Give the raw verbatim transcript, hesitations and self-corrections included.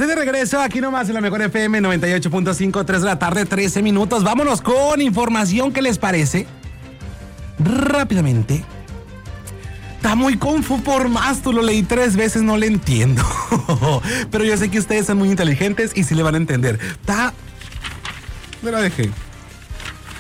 estoy de regreso aquí nomás en la Mejor F M noventa y ocho punto cinco, tres de la tarde, trece minutos. Vámonos con información, ¿qué les parece? Rápidamente. Está muy confu por más, tú lo leí tres veces, no le entiendo. Pero yo sé que ustedes son muy inteligentes y sí le van a entender. Está... Me lo dejé.